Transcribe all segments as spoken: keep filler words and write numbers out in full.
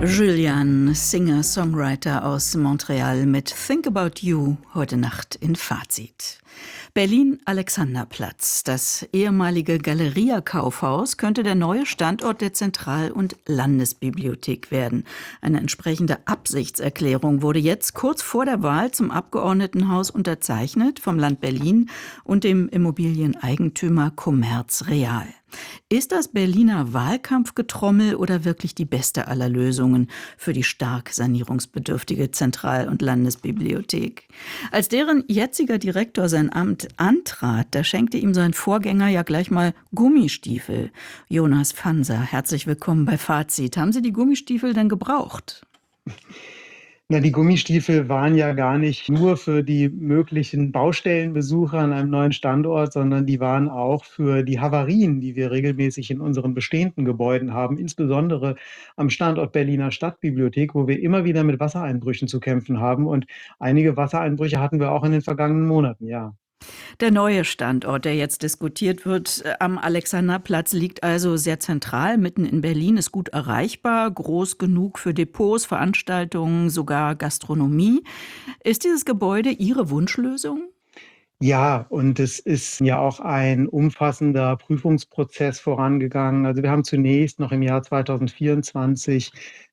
Julian, Singer-Songwriter aus Montreal mit Think About You heute Nacht in Fazit. Berlin-Alexanderplatz. Das ehemalige Galeria-Kaufhaus könnte der neue Standort der Zentral- und Landesbibliothek werden. Eine entsprechende Absichtserklärung wurde jetzt kurz vor der Wahl zum Abgeordnetenhaus unterzeichnet vom Land Berlin und dem Immobilieneigentümer Commerz Real. Ist das Berliner Wahlkampfgetrommel oder wirklich die beste aller Lösungen für die stark sanierungsbedürftige Zentral- und Landesbibliothek? Als deren jetziger Direktor sein Amt antrat, da schenkte ihm sein Vorgänger ja gleich mal Gummistiefel. Jonas Fanser, herzlich willkommen bei Fazit. Haben Sie die Gummistiefel denn gebraucht? Na, die Gummistiefel waren ja gar nicht nur für die möglichen Baustellenbesucher an einem neuen Standort, sondern die waren auch für die Havarien, die wir regelmäßig in unseren bestehenden Gebäuden haben, insbesondere am Standort Berliner Stadtbibliothek, wo wir immer wieder mit Wassereinbrüchen zu kämpfen haben. Und einige Wassereinbrüche hatten wir auch in den vergangenen Monaten, ja. Der neue Standort, der jetzt diskutiert wird, am Alexanderplatz, liegt also sehr zentral, mitten in Berlin, ist gut erreichbar, groß genug für Depots, Veranstaltungen, sogar Gastronomie. Ist dieses Gebäude Ihre Wunschlösung? Ja, und es ist ja auch ein umfassender Prüfungsprozess vorangegangen. Also wir haben zunächst noch im Jahr zweitausendvierundzwanzig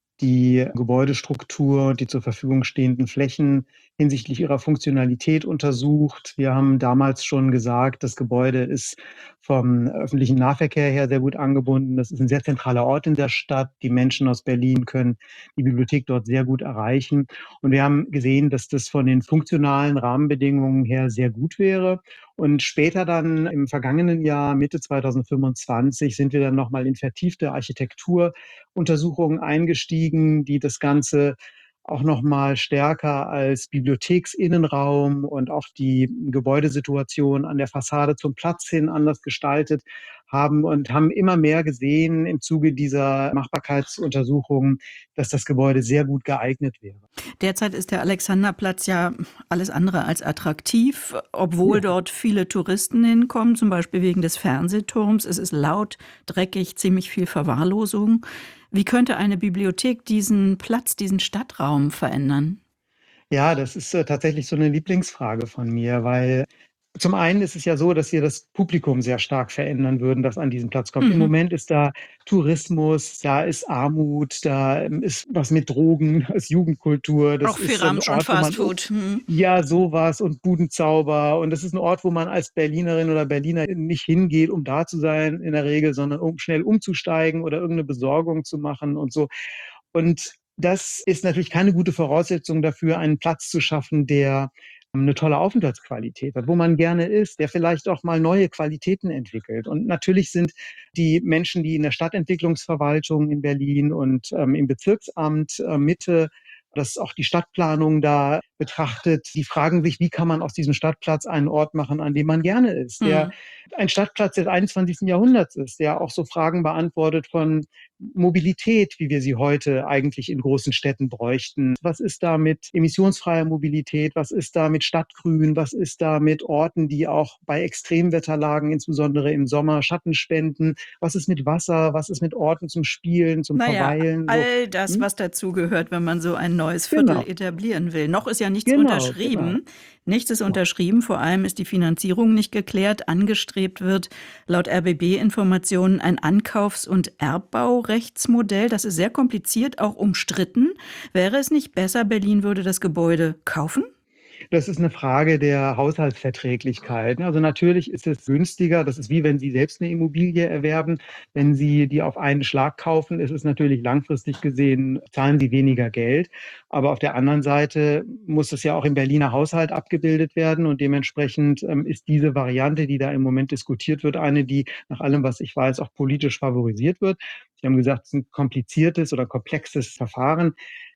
die Gebäudestruktur und die zur Verfügung stehenden Flächen hinsichtlich ihrer Funktionalität untersucht. Wir haben damals schon gesagt, das Gebäude ist vom öffentlichen Nahverkehr her sehr gut angebunden. Das ist ein sehr zentraler Ort in der Stadt. Die Menschen aus Berlin können die Bibliothek dort sehr gut erreichen. Und wir haben gesehen, dass das von den funktionalen Rahmenbedingungen her sehr gut wäre. Und später dann im vergangenen Jahr, Mitte zweitausendfünfundzwanzig, sind wir dann nochmal in vertiefte Architekturuntersuchungen eingestiegen, die das Ganze auch noch mal stärker als Bibliotheksinnenraum und auch die Gebäudesituation an der Fassade zum Platz hin anders gestaltet haben und haben immer mehr gesehen im Zuge dieser Machbarkeitsuntersuchungen, dass das Gebäude sehr gut geeignet wäre. Derzeit ist der Alexanderplatz ja alles andere als attraktiv, obwohl Ja. dort viele Touristen hinkommen, zum Beispiel wegen des Fernsehturms. Es ist laut, dreckig, ziemlich viel Verwahrlosung. Wie könnte eine Bibliothek diesen Platz, diesen Stadtraum verändern? Ja, das ist äh, tatsächlich so eine Lieblingsfrage von mir, weil zum einen ist es ja so, dass wir das Publikum sehr stark verändern würden, das an diesen Platz kommt. Im Mhm. Moment ist da Tourismus, da ist Armut, da ähm, ist was mit Drogen, da ist Jugendkultur, das Auch viel ist ein Ramsch und Ort, wo man Fastfood. Mhm. ja, sowas und Budenzauber. Und das ist ein Ort, wo man als Berlinerin oder Berliner nicht hingeht, um da zu sein in der Regel, sondern um schnell umzusteigen oder irgendeine Besorgung zu machen und so. Und das ist natürlich keine gute Voraussetzung dafür, einen Platz zu schaffen, der ähm, eine tolle Aufenthaltsqualität hat, wo man gerne ist, der vielleicht auch mal neue Qualitäten entwickelt. Und natürlich sind die Menschen, die in der Stadtentwicklungsverwaltung in Berlin und ähm, im Bezirksamt äh, Mitte, das auch die Stadtplanung da betrachtet, die fragen sich, wie kann man aus diesem Stadtplatz einen Ort machen, an dem man gerne ist, der Mhm. ein Stadtplatz des einundzwanzigsten Jahrhunderts ist, der auch so Fragen beantwortet von Mobilität, wie wir sie heute eigentlich in großen Städten bräuchten. Was ist da mit emissionsfreier Mobilität? Was ist da mit Stadtgrün? Was ist da mit Orten, die auch bei Extremwetterlagen, insbesondere im Sommer, Schatten spenden? Was ist mit Wasser? Was ist mit Orten zum Spielen, zum Naja, Verweilen? So, all das, hm? was dazugehört, wenn man so ein neues Viertel Genau, etablieren will. Noch ist ja nichts genau, genau. unterschrieben. Nichts ist Ja. unterschrieben, vor allem ist die Finanzierung nicht geklärt. Angestrebt wird laut R B B-Informationen ein Ankaufs- und Erbbaurechtsmodell. Das ist sehr kompliziert, auch umstritten. Wäre es nicht besser, Berlin würde das Gebäude kaufen? Das ist eine Frage der Haushaltsverträglichkeit. Also, natürlich ist es günstiger. Das ist wie wenn Sie selbst eine Immobilie erwerben. Wenn Sie die auf einen Schlag kaufen, ist es natürlich langfristig gesehen, zahlen Sie weniger Geld. Aber auf der anderen Seite muss es ja auch im Berliner Haushalt abgebildet werden und dementsprechend, ähm, ist diese Variante, die da im Moment diskutiert wird, eine, die nach allem, was ich weiß, auch politisch favorisiert wird. Sie haben gesagt, es ist ein kompliziertes oder komplexes Verfahren.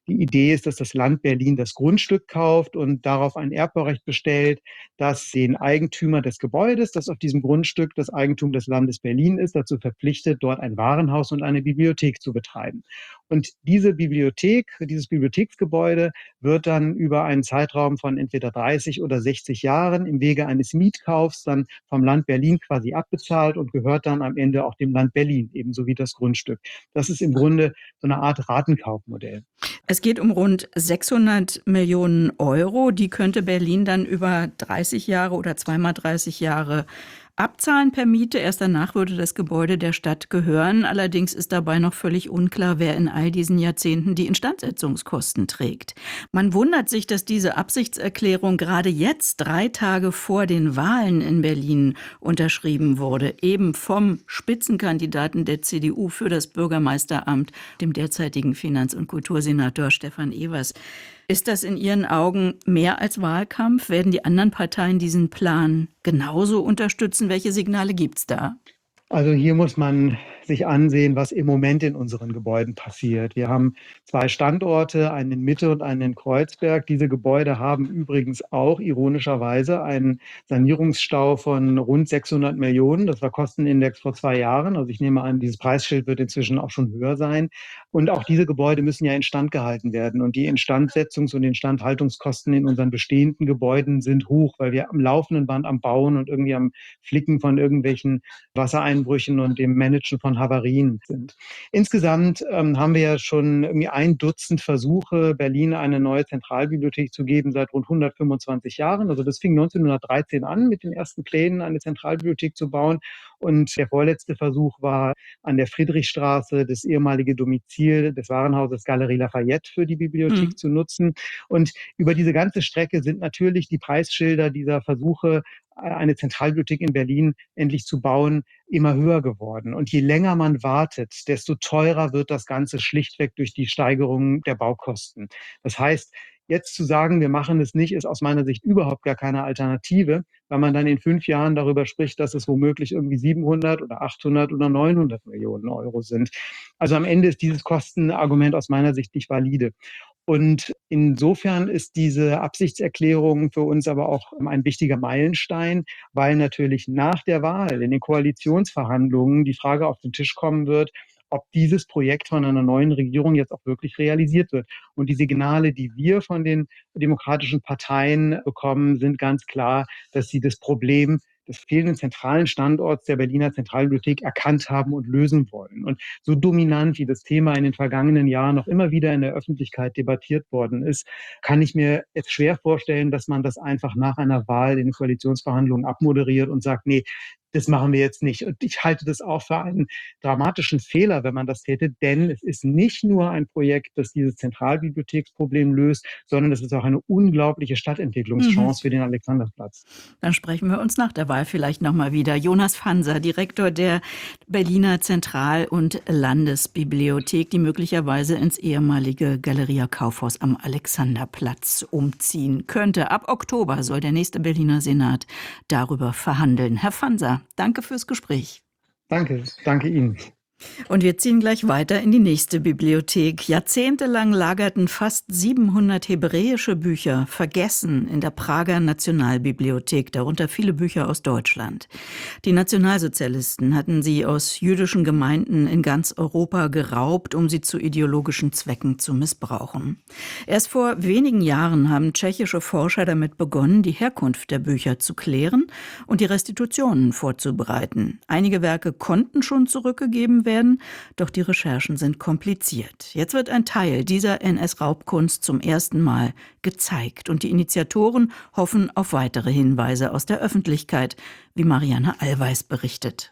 Die Idee ist, dass das Land Berlin das Grundstück kauft und darauf ein Erbbaurecht bestellt, das den Eigentümer des Gebäudes, das auf diesem Grundstück das Eigentum des Landes Berlin ist, dazu verpflichtet, dort ein Warenhaus und eine Bibliothek zu betreiben. Und diese Bibliothek, dieses Bibliotheksgebäude wird dann über einen Zeitraum von entweder dreißig oder sechzig Jahren im Wege eines Mietkaufs dann vom Land Berlin quasi abbezahlt und gehört dann am Ende auch dem Land Berlin, ebenso wie das Grundstück. Das ist im Grunde so eine Art Ratenkaufmodell. Es geht um rund sechshundert Millionen Euro. Die könnte Berlin dann über dreißig Jahre oder zweimal dreißig Jahre abzahlen per Miete. Erst danach würde das Gebäude der Stadt gehören. Allerdings ist dabei noch völlig unklar, wer in all diesen Jahrzehnten die Instandsetzungskosten trägt. Man wundert sich, dass diese Absichtserklärung gerade jetzt, drei Tage vor den Wahlen in Berlin, unterschrieben wurde. Eben vom Spitzenkandidaten der C D U für das Bürgermeisteramt, dem derzeitigen Finanz- und Kultursenator Stefan Evers. Ist das in Ihren Augen mehr als Wahlkampf? Werden die anderen Parteien diesen Plan genauso unterstützen? Welche Signale gibt es da? Also hier muss man sich ansehen, was im Moment in unseren Gebäuden passiert. Wir haben zwei Standorte, einen in Mitte und einen in Kreuzberg. Diese Gebäude haben übrigens auch ironischerweise einen Sanierungsstau von rund sechshundert Millionen. Das war Kostenindex vor zwei Jahren. Also ich nehme an, dieses Preisschild wird inzwischen auch schon höher sein. Und auch diese Gebäude müssen ja instand gehalten werden. Und die Instandsetzungs- und Instandhaltungskosten in unseren bestehenden Gebäuden sind hoch, weil wir am laufenden Band am Bauen und irgendwie am Flicken von irgendwelchen Wassereinbrüchen und dem Managen von Havarien sind. Insgesamt ähm, haben wir ja schon irgendwie ein Dutzend Versuche, Berlin eine neue Zentralbibliothek zu geben seit rund hundertfünfundzwanzig Jahren. Also das fing neunzehnhundertdreizehn an mit den ersten Plänen, eine Zentralbibliothek zu bauen. Und der vorletzte Versuch war an der Friedrichstraße, das ehemalige Domizil des Warenhauses Galerie Lafayette für die Bibliothek mhm. zu nutzen. Und über diese ganze Strecke sind natürlich die Preisschilder dieser Versuche, eine Zentralbibliothek in Berlin endlich zu bauen, immer höher geworden. Und je länger man wartet, desto teurer wird das Ganze schlichtweg durch die Steigerung der Baukosten. Das heißt, jetzt zu sagen, wir machen es nicht, ist aus meiner Sicht überhaupt gar keine Alternative, weil man dann in fünf Jahren darüber spricht, dass es womöglich irgendwie siebenhundert oder achthundert oder neunhundert Millionen Euro sind. Also am Ende ist dieses Kostenargument aus meiner Sicht nicht valide. Und insofern ist diese Absichtserklärung für uns aber auch ein wichtiger Meilenstein, weil natürlich nach der Wahl in den Koalitionsverhandlungen die Frage auf den Tisch kommen wird, ob dieses Projekt von einer neuen Regierung jetzt auch wirklich realisiert wird. Und die Signale, die wir von den demokratischen Parteien bekommen, sind ganz klar, dass sie das Problem des fehlenden zentralen Standorts der Berliner Zentralbibliothek erkannt haben und lösen wollen. Und so dominant, wie das Thema in den vergangenen Jahren noch immer wieder in der Öffentlichkeit debattiert worden ist, kann ich mir jetzt schwer vorstellen, dass man das einfach nach einer Wahl in den Koalitionsverhandlungen abmoderiert und sagt, nee, das machen wir jetzt nicht. Und ich halte das auch für einen dramatischen Fehler, wenn man das täte, denn es ist nicht nur ein Projekt, das dieses Zentralbibliotheksproblem löst, sondern es ist auch eine unglaubliche Stadtentwicklungschance mhm. für den Alexanderplatz. Dann sprechen wir uns nach der Wahl vielleicht nochmal wieder. Jonas Fanser, Direktor der Berliner Zentral- und Landesbibliothek, die möglicherweise ins ehemalige Galeria Kaufhaus am Alexanderplatz umziehen könnte. Ab Oktober soll der nächste Berliner Senat darüber verhandeln. Herr Fanser, danke fürs Gespräch. Danke, danke Ihnen. Und wir ziehen gleich weiter in die nächste Bibliothek. Jahrzehntelang lagerten fast siebenhundert hebräische Bücher vergessen in der Prager Nationalbibliothek, darunter viele Bücher aus Deutschland. Die Nationalsozialisten hatten sie aus jüdischen Gemeinden in ganz Europa geraubt, um sie zu ideologischen Zwecken zu missbrauchen. Erst vor wenigen Jahren haben tschechische Forscher damit begonnen, die Herkunft der Bücher zu klären und die Restitutionen vorzubereiten. Einige Werke konnten schon zurückgegeben werden, werden, doch die Recherchen sind kompliziert. Jetzt wird ein Teil dieser N S-Raubkunst zum ersten Mal gezeigt und die Initiatoren hoffen auf weitere Hinweise aus der Öffentlichkeit, wie Marianne Allweis berichtet.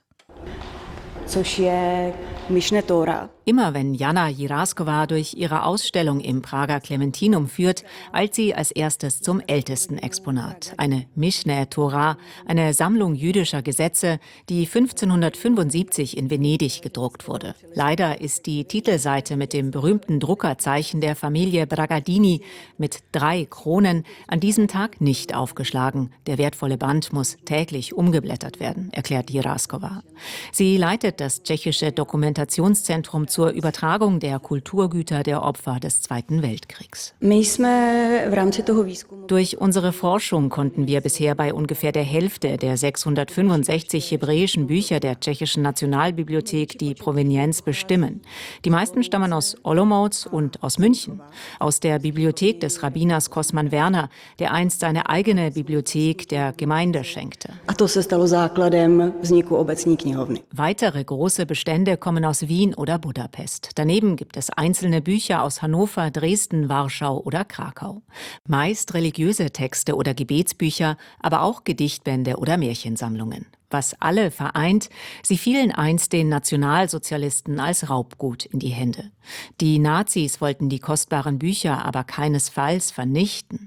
Immer wenn Jana Jiraskova durch ihre Ausstellung im Prager Klementinum führt, eilt sie als erstes zum ältesten Exponat. Eine Mishneh Torah, eine Sammlung jüdischer Gesetze, die fünfzehnhundertfünfundsiebzig in Venedig gedruckt wurde. Leider ist die Titelseite mit dem berühmten Druckerzeichen der Familie Bragadini mit drei Kronen an diesem Tag nicht aufgeschlagen. Der wertvolle Band muss täglich umgeblättert werden, erklärt Jiraskova. Sie leitet verwendet das tschechische Dokumentationszentrum zur Übertragung der Kulturgüter der Opfer des Zweiten Weltkriegs. Durch unsere Forschung konnten wir bisher bei ungefähr der Hälfte der sechshundertfünfundsechzig hebräischen Bücher der tschechischen Nationalbibliothek die Provenienz bestimmen. Die meisten stammen aus Olomouc und aus München, aus der Bibliothek des Rabbiners Kosman Werner, der einst seine eigene Bibliothek der Gemeinde schenkte. Weitere große Bestände kommen aus Wien oder Budapest. Daneben gibt es einzelne Bücher aus Hannover, Dresden, Warschau oder Krakau. Meist religiöse Texte oder Gebetsbücher, aber auch Gedichtbände oder Märchensammlungen. Was alle vereint, sie fielen einst den Nationalsozialisten als Raubgut in die Hände. Die Nazis wollten die kostbaren Bücher aber keinesfalls vernichten.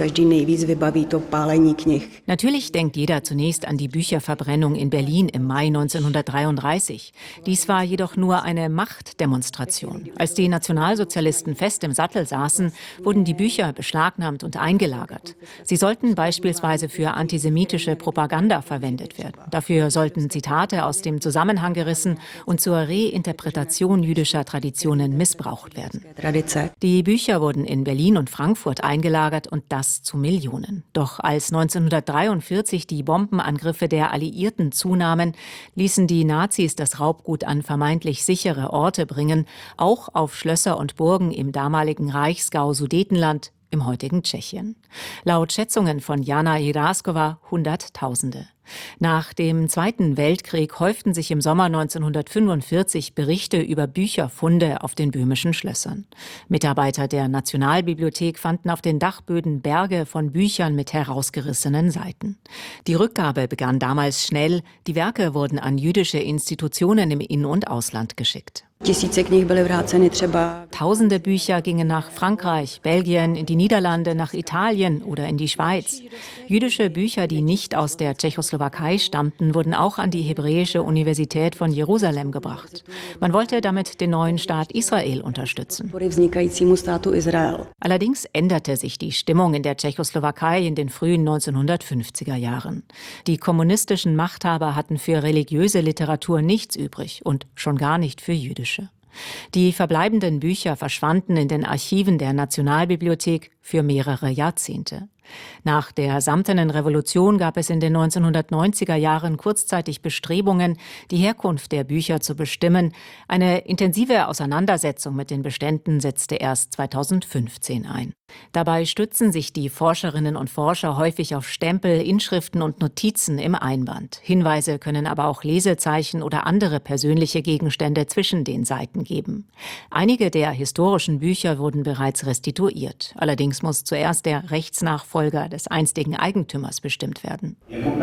Natürlich denkt jeder zunächst an die Bücherverbrennung in Berlin im Mai neunzehnhundertdreiunddreißig. Dies war jedoch nur eine Machtdemonstration. Als die Nationalsozialisten fest im Sattel saßen, wurden die Bücher beschlagnahmt und eingelagert. Sie sollten beispielsweise für antisemitische Propaganda verwendet werden. Dafür sollten Zitate aus dem Zusammenhang gerissen und zur Reinterpretation jüdischer Traditionen missbraucht werden. Die Bücher wurden in Berlin und Frankfurt eingelagert und das zu Millionen. Doch als neunzehnhundertdreiundvierzig die Bombenangriffe der Alliierten zunahmen, ließen die Nazis das Raubgut an vermeintlich sichere Orte bringen, auch auf Schlösser und Burgen im damaligen Reichsgau Sudetenland, im heutigen Tschechien. Laut Schätzungen von Jana Jiráskova Hunderttausende. Nach dem Zweiten Weltkrieg häuften sich im Sommer neunzehnhundertfünfundvierzig Berichte über Bücherfunde auf den böhmischen Schlössern. Mitarbeiter der Nationalbibliothek fanden auf den Dachböden Berge von Büchern mit herausgerissenen Seiten. Die Rückgabe begann damals schnell. Die Werke wurden an jüdische Institutionen im In- und Ausland geschickt. Tausende Bücher gingen nach Frankreich, Belgien, in die Niederlande, nach Italien oder in die Schweiz. Jüdische Bücher, die nicht aus der Tschechoslowakei stammten, wurden auch an die Hebräische Universität von Jerusalem gebracht. Man wollte damit den neuen Staat Israel unterstützen. Allerdings änderte sich die Stimmung in der Tschechoslowakei in den frühen neunzehnhundertfünfziger Jahren. Die kommunistischen Machthaber hatten für religiöse Literatur nichts übrig und schon gar nicht für jüdische. Die verbleibenden Bücher verschwanden in den Archiven der Nationalbibliothek für mehrere Jahrzehnte. Nach der Samtenen Revolution gab es in den neunzehnhundertneunziger Jahren kurzzeitig Bestrebungen, die Herkunft der Bücher zu bestimmen. Eine intensive Auseinandersetzung mit den Beständen setzte erst zweitausendfünfzehn ein. Dabei stützen sich die Forscherinnen und Forscher häufig auf Stempel, Inschriften und Notizen im Einband. Hinweise können aber auch Lesezeichen oder andere persönliche Gegenstände zwischen den Seiten geben. Einige der historischen Bücher wurden bereits restituiert. Allerdings muss zuerst der Rechtsnachfolger des einstigen Eigentümers bestimmt werden.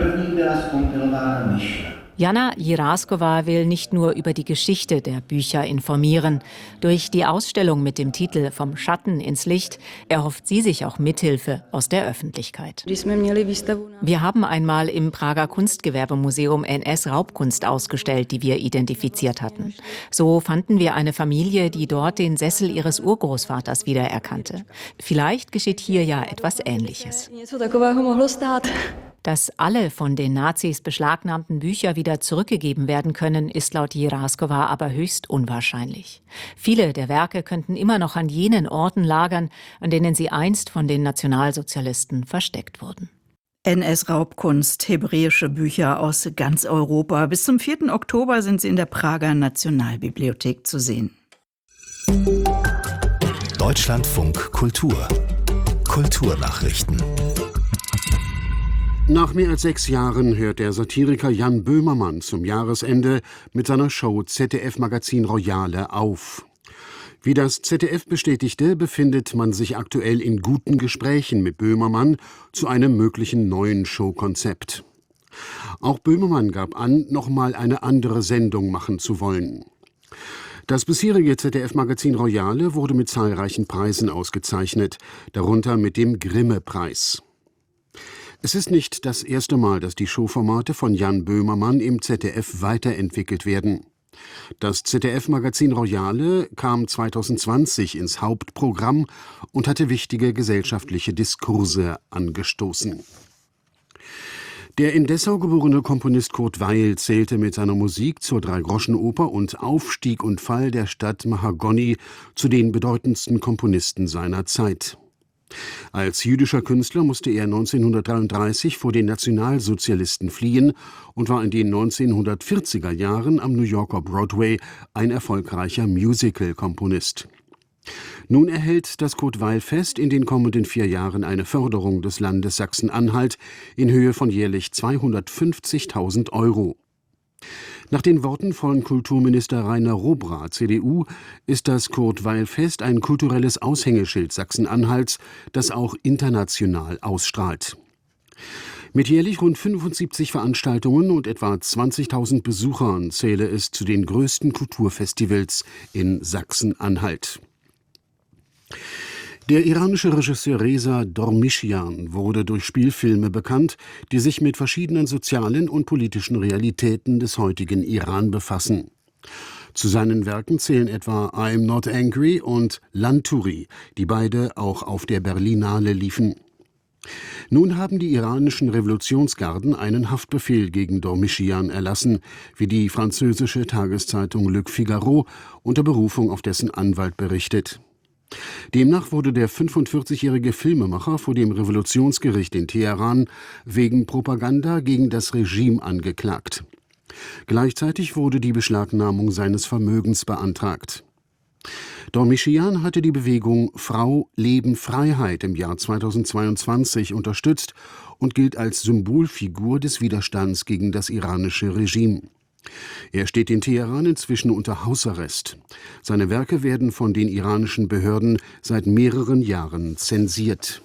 Jana Jiráskova will nicht nur über die Geschichte der Bücher informieren. Durch die Ausstellung mit dem Titel Vom Schatten ins Licht erhofft sie sich auch Mithilfe aus der Öffentlichkeit. Wir haben einmal im Prager Kunstgewerbemuseum N S-Raubkunst ausgestellt, die wir identifiziert hatten. So fanden wir eine Familie, die dort den Sessel ihres Urgroßvaters wiedererkannte. Vielleicht geschieht hier ja etwas Ähnliches. Dass alle von den Nazis beschlagnahmten Bücher wieder zurückgegeben werden können, ist laut Jiráskova aber höchst unwahrscheinlich. Viele der Werke könnten immer noch an jenen Orten lagern, an denen sie einst von den Nationalsozialisten versteckt wurden. N S-Raubkunst, hebräische Bücher aus ganz Europa. Bis zum vierten Oktober sind sie in der Prager Nationalbibliothek zu sehen. Deutschlandfunk Kultur. Kulturnachrichten. Nach mehr als sechs Jahren hört der Satiriker Jan Böhmermann zum Jahresende mit seiner Show Z D F-Magazin Royale auf. Wie das Z D F bestätigte, befindet man sich aktuell in guten Gesprächen mit Böhmermann zu einem möglichen neuen Showkonzept. Auch Böhmermann gab an, nochmal eine andere Sendung machen zu wollen. Das bisherige Z D F-Magazin Royale wurde mit zahlreichen Preisen ausgezeichnet, darunter mit dem Grimme-Preis. Es ist nicht das erste Mal, dass die Showformate von Jan Böhmermann im Z D F weiterentwickelt werden. Das Z D F-Magazin Royale kam zweitausendzwanzig ins Hauptprogramm und hatte wichtige gesellschaftliche Diskurse angestoßen. Der in Dessau geborene Komponist Kurt Weill zählte mit seiner Musik zur Dreigroschenoper und Aufstieg und Fall der Stadt Mahagoni zu den bedeutendsten Komponisten seiner Zeit. Als jüdischer Künstler musste er neunzehnhundertdreiunddreißig vor den Nationalsozialisten fliehen und war in den neunzehnhundertvierziger Jahren am New Yorker Broadway ein erfolgreicher Musical-Komponist. Nun erhält das Kurt-Weill-Fest in den kommenden vier Jahren eine Förderung des Landes Sachsen-Anhalt in Höhe von jährlich zweihundertfünfzigtausend Euro. Nach den Worten von Kulturminister Rainer Robra, C D U, ist das Kurt-Weill-Fest ein kulturelles Aushängeschild Sachsen-Anhalts, das auch international ausstrahlt. Mit jährlich rund fünfundsiebzig Veranstaltungen und etwa zwanzigtausend Besuchern zähle es zu den größten Kulturfestivals in Sachsen-Anhalt. Der iranische Regisseur Reza Dormischian wurde durch Spielfilme bekannt, die sich mit verschiedenen sozialen und politischen Realitäten des heutigen Iran befassen. Zu seinen Werken zählen etwa I'm Not Angry und Lanturi, die beide auch auf der Berlinale liefen. Nun haben die iranischen Revolutionsgarden einen Haftbefehl gegen Dormischian erlassen, wie die französische Tageszeitung Le Figaro unter Berufung auf dessen Anwalt berichtet. Demnach wurde der fünfundvierzigjährige Filmemacher vor dem Revolutionsgericht in Teheran wegen Propaganda gegen das Regime angeklagt. Gleichzeitig wurde die Beschlagnahmung seines Vermögens beantragt. Dormischian hatte die Bewegung Frau, Leben, Freiheit im Jahr zweitausendzweiundzwanzig unterstützt und gilt als Symbolfigur des Widerstands gegen das iranische Regime. Er steht in Teheran inzwischen unter Hausarrest. Seine Werke werden von den iranischen Behörden seit mehreren Jahren zensiert.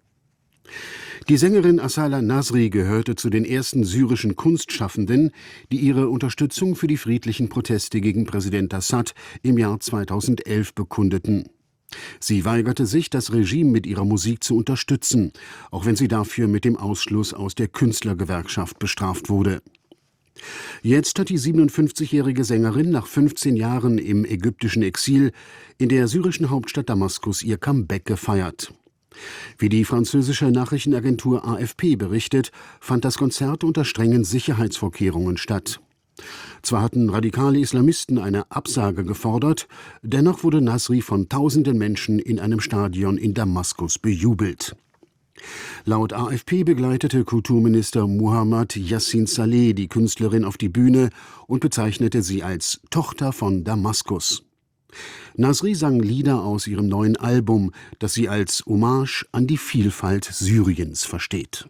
Die Sängerin Asala Nasri gehörte zu den ersten syrischen Kunstschaffenden, die ihre Unterstützung für die friedlichen Proteste gegen Präsident Assad im Jahr zweitausendelf bekundeten. Sie weigerte sich, das Regime mit ihrer Musik zu unterstützen, auch wenn sie dafür mit dem Ausschluss aus der Künstlergewerkschaft bestraft wurde. Jetzt hat die siebenundfünfzigjährige Sängerin nach fünfzehn Jahren im ägyptischen Exil in der syrischen Hauptstadt Damaskus ihr Comeback gefeiert. Wie die französische Nachrichtenagentur A F P berichtet, fand das Konzert unter strengen Sicherheitsvorkehrungen statt. Zwar hatten radikale Islamisten eine Absage gefordert, dennoch wurde Nasri von tausenden Menschen in einem Stadion in Damaskus bejubelt. Laut A F P begleitete Kulturminister Mohammad Yassin Saleh die Künstlerin auf die Bühne und bezeichnete sie als Tochter von Damaskus. Nasri sang Lieder aus ihrem neuen Album, das sie als Hommage an die Vielfalt Syriens versteht.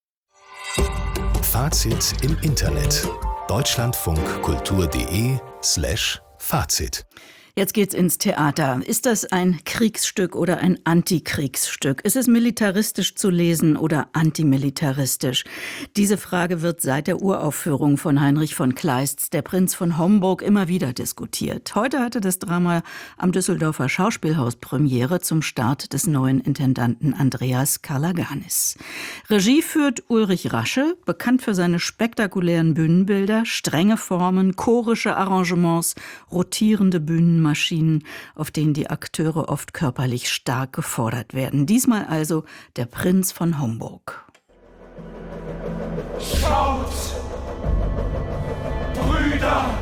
Fazit im Internet. deutschlandfunkkultur.de slash Fazit. Jetzt geht's ins Theater. Ist das ein Kriegsstück oder ein Antikriegsstück? Ist es militaristisch zu lesen oder antimilitaristisch? Diese Frage wird seit der Uraufführung von Heinrich von Kleists Der Prinz von Homburg immer wieder diskutiert. Heute hatte das Drama am Düsseldorfer Schauspielhaus Premiere zum Start des neuen Intendanten Andreas Karlaganis. Regie führt Ulrich Rasche, bekannt für seine spektakulären Bühnenbilder, strenge Formen, chorische Arrangements, rotierende Bühnen. Maschinen, auf denen die Akteure oft körperlich stark gefordert werden. Diesmal also der Prinz von Homburg. Schaut, Brüder!